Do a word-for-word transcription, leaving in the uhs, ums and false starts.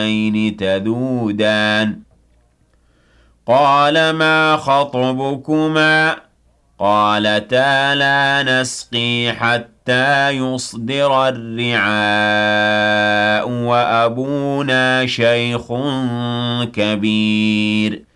الليل تذودان قال ما خطبكما قالتا لا نسقي حتى يصدر الرعاء وأبونا شيخ كبير